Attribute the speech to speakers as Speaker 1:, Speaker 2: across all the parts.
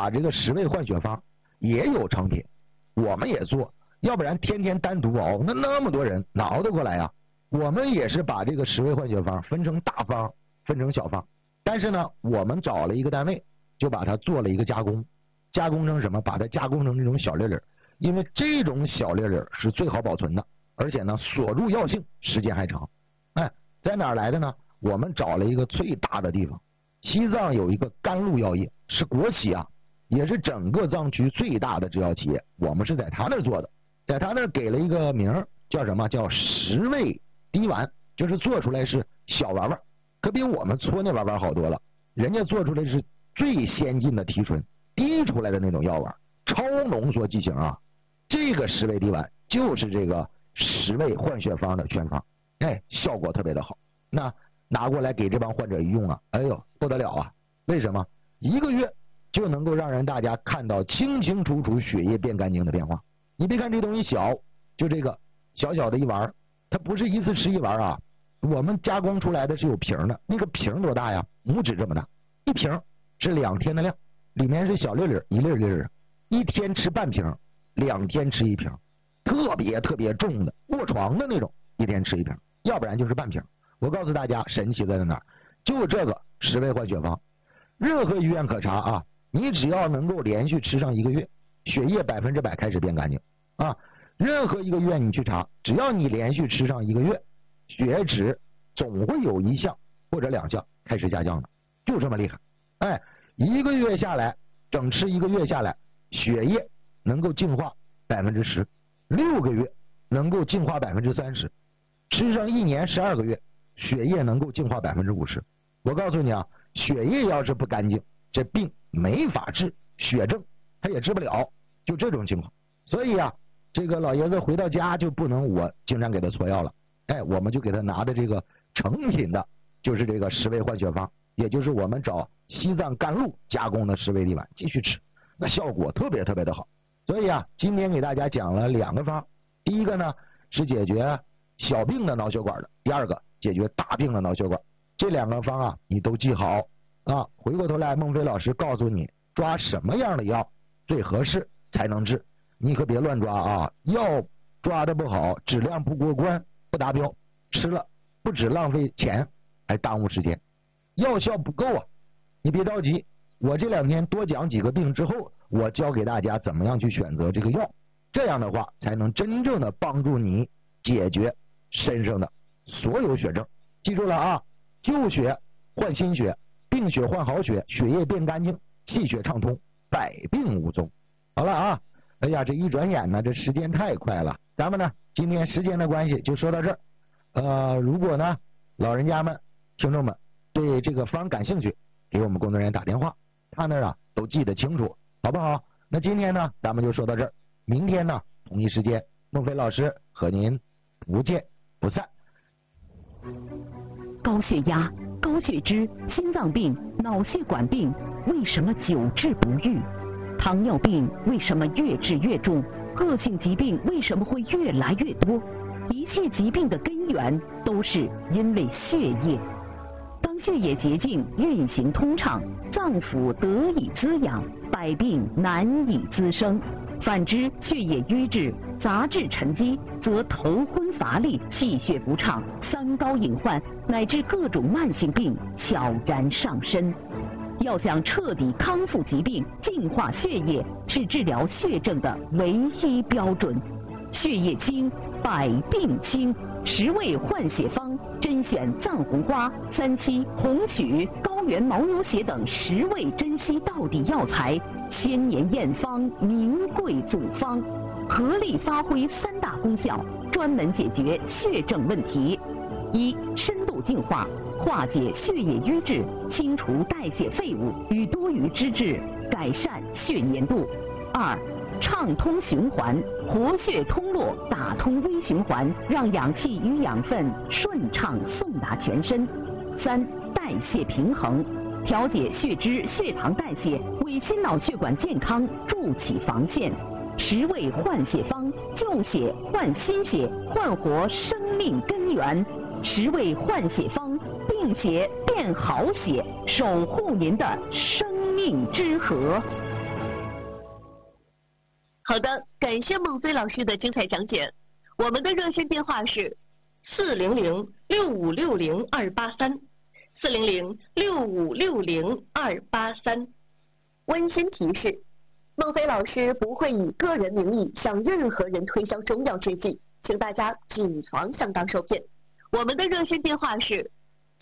Speaker 1: 把这个十味换血方也有成品，我们也做，要不然天天单独熬，那么多人哪熬得过来呀？我们也是把这个十味换血方分成大方，分成小方，但是呢，我们找了一个单位，就把它做了一个加工，加工成什么？把它加工成这种小粒粒，因为这种小粒粒是最好保存的，而且呢，锁住药性时间还长。哎，在哪儿来的呢？我们找了一个最大的地方，西藏有一个甘露药业，是国企啊，也是整个藏区最大的制药企业，我们是在他那儿做的，在他那儿给了一个名儿，叫什么？叫十味滴丸，就是做出来是小丸丸，可比我们搓那丸丸好多了。人家做出来是最先进的提纯滴出来的那种药丸，超浓缩剂型啊。这个十味滴丸就是这个十味换血方的全方，哎，效果特别的好。那拿过来给这帮患者一用啊，哎呦不得了啊！为什么？1个月就能够让人大家看到清清楚楚血液变干净的变化。你别看这东西小，就这个小小的一丸，它不是一次吃一丸啊，我们加工出来的是有瓶的，那个瓶多大呀？拇指这么大，一瓶是2天的量，里面是小粒粒，一粒粒的，一天吃半瓶，2天吃1瓶，特别重的卧床的那种，一天吃1瓶，要不然就是半瓶。我告诉大家神奇在哪儿，就这个十味换血方，任何医院可查啊，你只要能够连续吃上1个月，血液100%开始变干净啊。任何一个医院你去查，只要你连续吃上1个月，血脂总会有1项或者2项开始下降的，就这么厉害。哎，1个月下来，整吃1个月下来，血液能够净化10%，6个月能够净化30%，吃上1年12个月，血液能够净化50%。我告诉你啊，血液要是不干净，这病没法治，血症他也治不了，就这种情况。所以啊，这个老爷子回到家就不能我经常给他搓药了，哎，我们就给他拿的这个成品的，就是这个十味换血方，也就是我们找西藏甘露加工的十味滴丸继续吃，那效果特别的好。所以啊，今天给大家讲了2个方，第一个呢是解决小病的脑血管的，第2个解决大病的脑血管。这2个方啊，你都记好啊。回过头来，孟非老师告诉你抓什么样的药最合适才能治，你可别乱抓啊！药抓的不好，质量不过关，不达标，吃了不止浪费钱，还耽误时间，药效不够啊！你别着急，我这2天多讲几个病之后，我教给大家怎么样去选择这个药，这样的话才能真正的帮助你解决身上的所有血症。记住了啊，旧血换新血，病血换好血，血液变干净，气血畅通，百病无踪。好了啊，哎呀，这一转眼呢，这时间太快了。咱们呢，今天时间的关系就说到这儿。如果呢，老人家们、听众们对这个方感兴趣，给我们工作人员打电话，他那儿啊都记得清楚，好不好？那今天呢，咱们就说到这儿。明天呢，同一时间，孟非老师和您不见不散。
Speaker 2: 高血压、高血脂、心脏病、脑血管病为什么久治不愈？糖尿病为什么越治越重？恶性疾病为什么会越来越多？一切疾病的根源都是因为血液。当血液洁净、运行通畅，脏腑得以滋养，百病难以滋生。反之，血液瘀滞、杂质沉积，则头昏乏力、气血不畅、三高隐患乃至各种慢性病悄然上身。要想彻底康复疾病、净化血液，是治疗血症的唯一标准。血液清，百病清。10味换血方甄选藏红花、3七、红曲、高原牦牛血等10味珍稀道地药材，千年验方，名贵祖方，合力发挥3大功效，专门解决血症问题。1. 深度净化，化解血液瘀滞，清除代谢废物与多余脂质，改善血粘度。2. 畅通循环，活血通络，打通微循环，让氧气与养分顺畅送达全身。3. 代谢平衡，调节血脂、血糖代谢，为心脑血管健康筑起防线。10味换血方，旧血换新血，焕活生命根源。10味换血方，病血变好血，守护您的生命之河。
Speaker 3: 好的，感谢孟非老师的精彩讲解。我们的热线电话是400-6560-283，400-6560-283。温馨提示：孟非老师不会以个人名义向任何人推销中药制剂，请大家谨防上当受骗。我们的热线电话是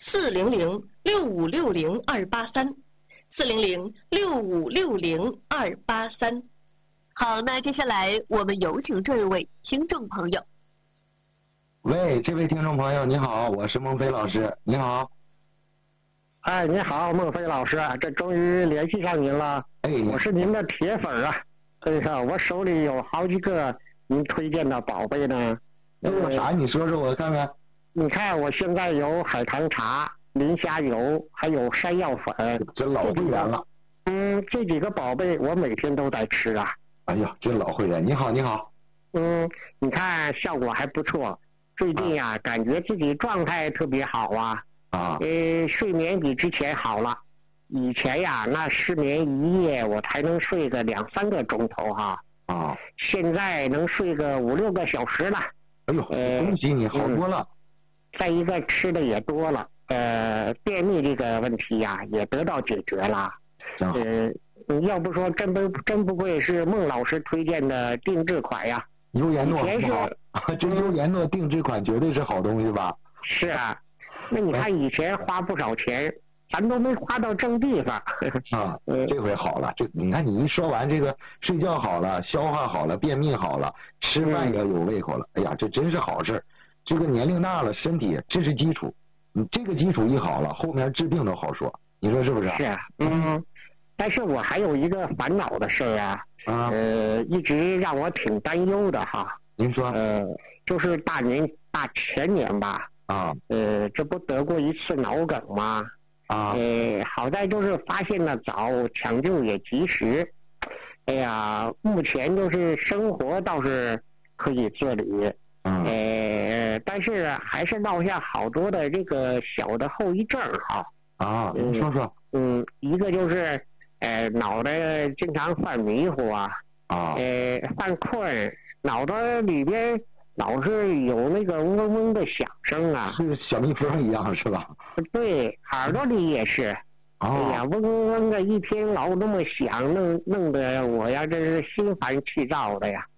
Speaker 3: 400-6560-283，400-6560-283。好，那接下来我们有请这位听众朋友。
Speaker 1: 喂，这位听众朋友你好，我是孟非老师，你好。
Speaker 4: 哎，你好，孟非老师，这终于联系上您了。
Speaker 1: 哎，
Speaker 4: 我是您的铁粉啊。哎呀，我手里有好几个您推荐的宝贝呢。
Speaker 1: 那有啥？你说说我看看。
Speaker 4: 你看，我现在有海棠茶、磷虾油，还有山药粉。
Speaker 1: 真老会员了。
Speaker 4: 这几个宝贝我每天都在吃啊。
Speaker 1: 哎呀，真老会员，你好，你好。
Speaker 4: 你看效果还不错。最近呀，感觉自己状态特别好啊。睡眠比之前好了。以前呀，那失眠一夜我才能睡个2-3个钟头哈。现在能睡个5-6个小时了。
Speaker 1: 哎呦，恭喜你，好多了。
Speaker 4: 再一个吃的也多了，便秘这个问题呀也得到解决了。要不说真不愧是孟老师推荐的定制款呀。
Speaker 1: 优颜诺好，这优颜诺定制款绝对是好东西吧？
Speaker 4: 是啊，那你看以前花不少钱，咱都没花到正地方。
Speaker 1: 这回好了，你看你一说完这个，睡觉好了，消化好了，便秘好了，吃饭也有胃口了。哎呀，这真是好事。这个年龄大了，身体这是基础，你这个基础一好了，后面治病都好说，你说是不是？
Speaker 4: 是啊。但是我还有一个烦恼的事啊。一直让我挺担忧的哈。
Speaker 1: 您说？
Speaker 4: 就是大前年吧。这不得过一次脑梗吗？好在就是发现的早，抢救也及时。哎呀，目前就是生活倒是可以自理。但是还是落下好多的这个小的后遗症哈。
Speaker 1: 您说说。
Speaker 4: 一个就是脑袋经常犯迷糊啊。犯困，脑袋里边老是有那个嗡嗡的响声啊。
Speaker 1: 是小蜜蜂一样是吧？
Speaker 4: 对，耳朵里也是。哎呀，嗡嗡嗡的，一天老那么响，弄得我呀这是心烦气躁的呀。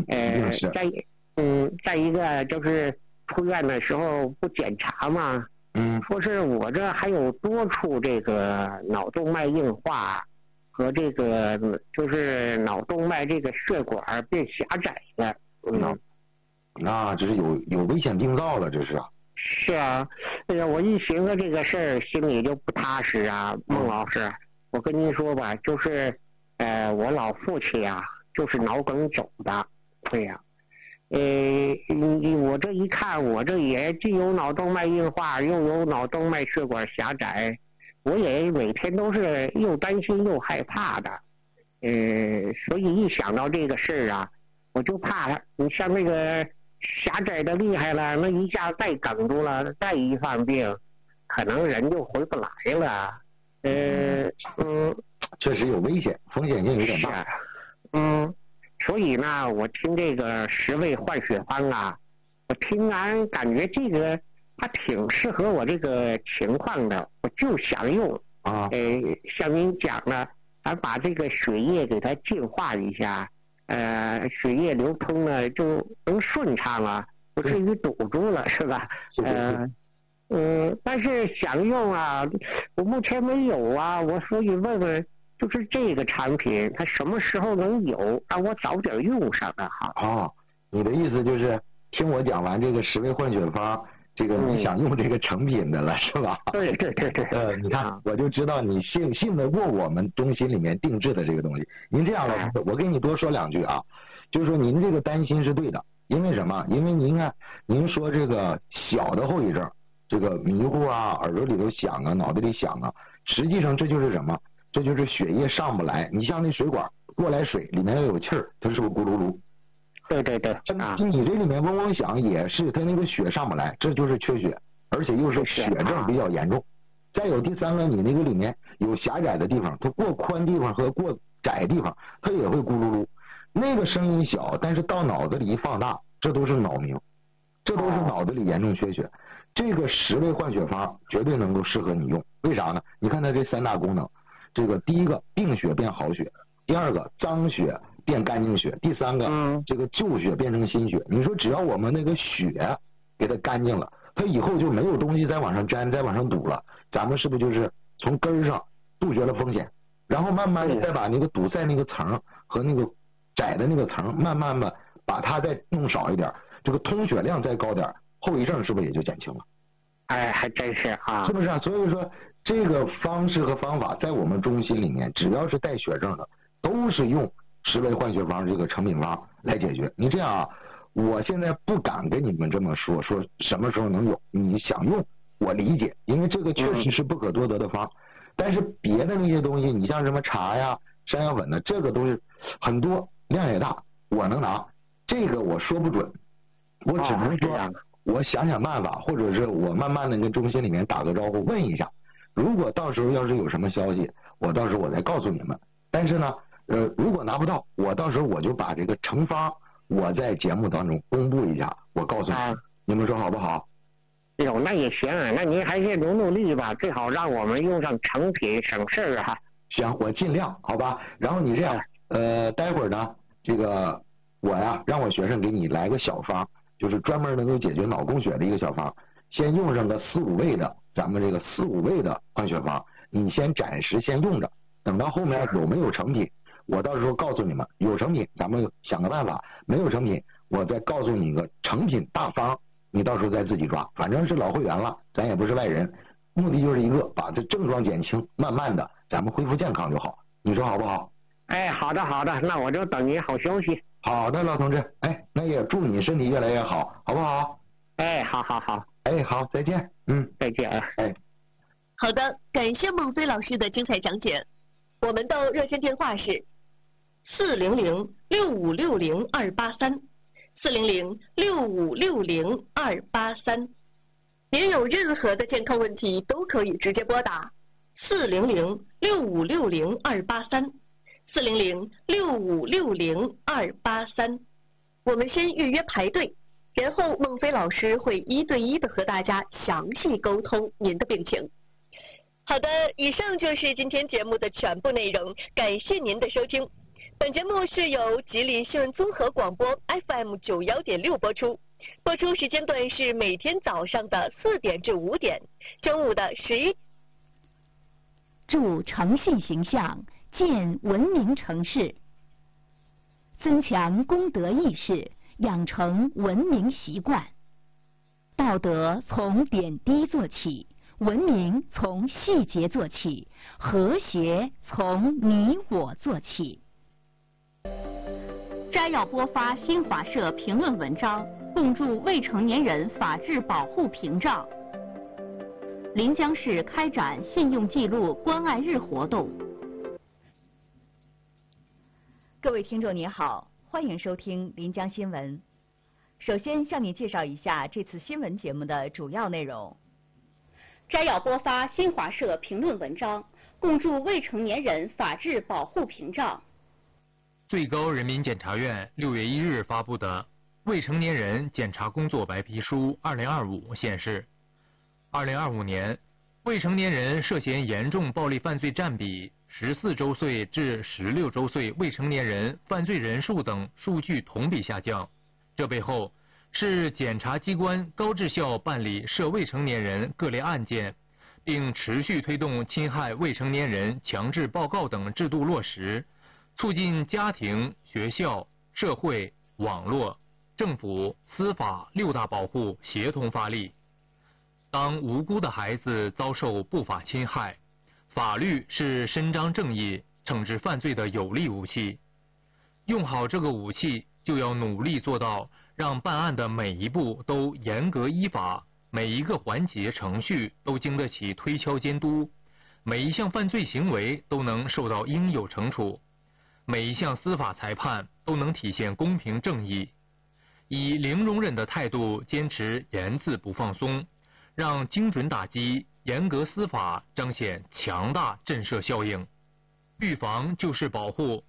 Speaker 4: 再一个就是出院的时候不检查嘛。说是我这还有多处这个脑动脉硬化和这个就是脑动脉这个血管变狭窄了。
Speaker 1: 这是有危险病灶了，这是。
Speaker 4: 是啊。哎呀，我一寻思这个事儿，心里就不踏实啊。孟老师，我跟您说吧，就是我老父亲啊，就是脑梗走的。对呀。我这一看，我这也既有脑动脉硬化，又有脑动脉血管狭窄，我也每天都是又担心又害怕的。所以一想到这个事儿啊，我就怕你像那个狭窄的厉害了，那一下再梗住了，再一犯病，可能人就回不来了。
Speaker 1: 确实有危险，风险性有点大。
Speaker 4: 所以呢，我听这个10味换血方啊，我听完感觉这个它挺适合我这个情况的，我就想用。像您讲的，咱把这个血液给它净化一下，血液流通呢就能顺畅了，不至于堵住了，是吧？但是想用啊，我目前没有啊，我所以问问。就是这个产品，它什么时候能有，让我早点用上的好。
Speaker 1: 你的意思就是听我讲完这个10味换血方，这个你想用这个成品的了，是吧？
Speaker 4: 对。
Speaker 1: 你看，我就知道你信得过我们中心里面定制的这个东西。您这样了，我给你多说2句啊，就是说您这个担心是对的，因为什么？因为您看，您说这个小的后遗症，这个迷糊啊，耳朵里头响啊，脑袋里响啊，实际上这就是什么？这就是血液上不来，你像那水管过来水里面要有气儿，它是不是咕噜噜？
Speaker 4: 对。
Speaker 1: 你这里面嗡嗡响也是它那个血上不来，这就是缺血，而且又是血症比较严重。再有第3个，你那个里面有狭窄的地方，它过宽地方和过窄地方它也会咕噜噜。 那个声音小，但是到脑子里一放大，这都是脑鸣，这都是脑子里严重缺血。这个10味换血方绝对能够适合你用，为啥呢？你看它这3大功能，这个第一个病血变好血，第二个脏血变干净血，第三个这个旧血变成新血。你说只要我们那个血给它干净了，它以后就没有东西再往上粘再往上堵了，咱们是不是就是从根上杜绝了风险，然后慢慢的再把那个堵塞那个层和那个窄的那个层慢慢的把它再弄少一点，这个通血量再高点，后遗症是不是也就减轻了？
Speaker 4: 哎，还真是啊，
Speaker 1: 是不是啊？所以说这个方式和方法在我们中心里面，只要是带血症的，都是用10味换血方这个成品方来解决。你这样啊，我现在不敢跟你们这么说什么时候能有，你想用我理解，因为这个确实是不可多得的方。但是别的那些东西，你像什么茶呀、山药粉的，这个都是很多量也大，我能拿，这个我说不准，我只能说我想想办法，或者是我慢慢的跟中心里面打个招呼问一下，如果到时候要是有什么消息，我到时候我再告诉你们。但是呢如果拿不到，我到时候我就把这个成方我在节目当中公布一下，我告诉你们，你们说好不好？
Speaker 4: 哟，那也行啊，那您还是努力吧，最好让我们用上成品省事儿啊。
Speaker 1: 行，我尽量，好吧。然后你这样待会儿呢，这个我呀让我学生给你来个小方，就是专门能够解决脑供血的一个小方，先用上个4、5味的，咱们这个4、5味的换血方，你先暂时先用着，等到后面有没有成品，我到时候告诉你们，有成品咱们想个办法，没有成品我再告诉你一个成品大方，你到时候再自己抓，反正是老会员了，咱也不是外人，目的就是一个把这症状减轻，慢慢的咱们恢复健康就好，你说好不好？
Speaker 4: 哎，好的好的，那我就等您好消息。
Speaker 1: 好的，老同志，哎，那也祝你身体越来越好，好不好？
Speaker 4: 哎，好好好，
Speaker 1: 哎，好，再见，
Speaker 4: 再见，
Speaker 1: 哎。
Speaker 3: 好的，感谢孟飞老师的精彩讲解。我们的热线电话是400-6560-283，400-6560-283。您有任何的健康问题都可以直接拨打400-6560-283，400-6560-283。我们先预约排队，然后孟飞老师会1对1的和大家详细沟通您的病情。好的，以上就是今天节目的全部内容，感谢您的收听。本节目是由吉林新闻综合广播 FM 91.6播出，播出时间段是每天早上的4点至5点，中午的11。
Speaker 2: 助诚信形象，建文明城市，增强公德意识，养成文明习惯。道德从点滴做起，文明从细节做起，和谐从你我做起。摘要播发新华社评论文章，共筑未成年人法治保护屏障。临江市开展信用记录关爱日活动。各位听众您好，欢迎收听临江新闻。首先向你介绍一下这次新闻节目的主要内容。摘要播发新华社评论文章，共筑未成年人法治保护屏障。
Speaker 5: 最高人民检察院6月1日发布的《未成年人检察工作白皮书2025》显示，2025年未成年人涉嫌严重暴力犯罪占比、14周岁至16周岁未成年人犯罪人数等数据同比下降。这背后是检察机关高质效办理涉未成年人各类案件，并持续推动侵害未成年人强制报告等制度落实，促进家庭、学校、社会、网络、政府、司法6大保护协同发力。当无辜的孩子遭受不法侵害，法律是伸张正义、惩治犯罪的有力武器。用好这个武器，就要努力做到让办案的每一步都严格依法，每一个环节程序都经得起推敲监督，每一项犯罪行为都能受到应有惩处，每一项司法裁判都能体现公平正义。以零容忍的态度坚持严字不放松，让精准打击、严格司法彰显强大震慑效应。预防就是保护，